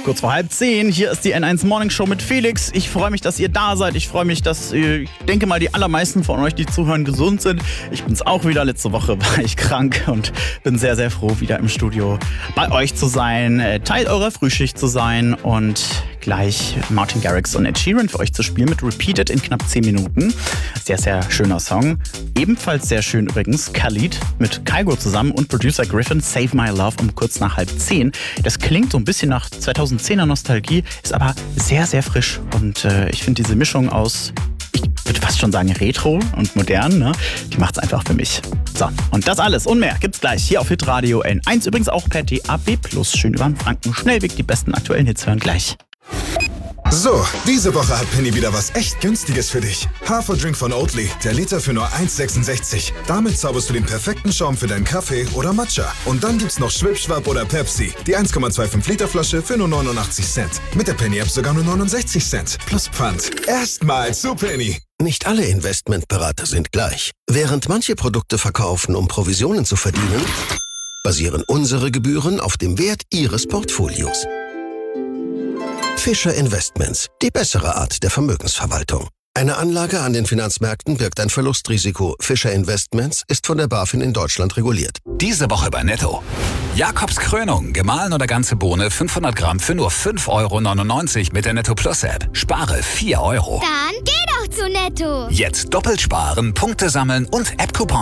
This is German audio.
kurz vor 9:30. Hier ist die N1 Morning Show mit Felix. Ich freue mich, dass ihr da seid. Ich freue mich, dass, ich denke mal, die allermeisten von euch, die zuhören, gesund sind. Ich bin's auch wieder. Letzte Woche war ich krank und bin sehr, sehr froh, wieder im Studio bei euch zu sein, Teil eurer Frühschicht zu sein und gleich Martin Garrix und Ed Sheeran für euch zu spielen mit Repeated in knapp 10 Minuten. Sehr, sehr schöner Song. Ebenfalls sehr schön übrigens Khalid mit Kygo zusammen und Producer Griffin, Save My Love um kurz nach 9:30. Das klingt so ein bisschen nach 2010er Nostalgie, ist aber sehr, sehr frisch. Und ich finde diese Mischung aus, ich würde fast schon sagen Retro und modern, ne? Die macht's einfach für mich. So, und das alles und mehr gibt's gleich hier auf Hitradio N1. Übrigens auch per DAB+. Schön über den Franken-Schnellweg. Die besten aktuellen Hits hören gleich. So, diese Woche hat Penny wieder was echt Günstiges für dich. Haferdrink von Oatly, der Liter für nur 1,66. Damit zauberst du den perfekten Schaum für deinen Kaffee oder Matcha. Und dann gibt's noch Schwipschwapp oder Pepsi, die 1,25 Liter Flasche für nur 89 Cent. Mit der Penny-App sogar nur 69 Cent. Plus Pfand. Erstmal zu Penny. Nicht alle Investmentberater sind gleich. Während manche Produkte verkaufen, um Provisionen zu verdienen, basieren unsere Gebühren auf dem Wert Ihres Portfolios. Fischer Investments, die bessere Art der Vermögensverwaltung. Eine Anlage an den Finanzmärkten birgt ein Verlustrisiko. Fischer Investments ist von der BaFin in Deutschland reguliert. Diese Woche bei Netto. Jakobs Krönung, gemahlen oder ganze Bohne, 500 Gramm für nur 5,99 € mit der Netto Plus App. Spare 4 €. Dann geh doch zu Netto. Jetzt doppelt sparen, Punkte sammeln und App-Coupon